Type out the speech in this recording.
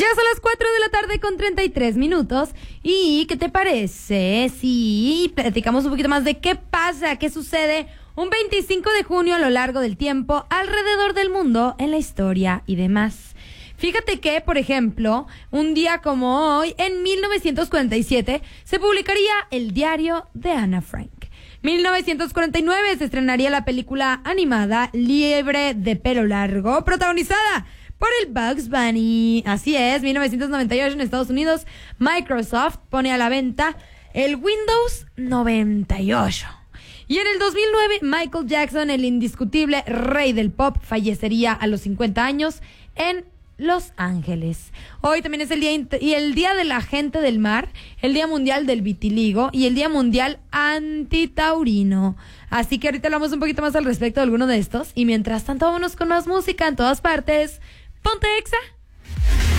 Ya son las 4 de la tarde con 33 minutos. ¿Y qué te parece si platicamos un poquito más de qué pasa, qué sucede un 25 de junio a lo largo del tiempo alrededor del mundo en la historia y demás? Fíjate que, por ejemplo, un día como hoy, en 1947, se publicaría El diario de Ana Frank. 1949 se estrenaría la película animada Liebre de pelo largo, protagonizada por el Bugs Bunny. Así es, 1998 en Estados Unidos, Microsoft pone a la venta el Windows 98. Y en el 2009, Michael Jackson, el indiscutible rey del pop, fallecería a los 50 años en Los Ángeles. Hoy también es el día de la gente del mar, el Día Mundial del Vitiligo y el Día Mundial Antitaurino. Así que ahorita hablamos un poquito más al respecto de alguno de estos. Y mientras tanto, vámonos con más música en todas partes. ¡Ponte Exa!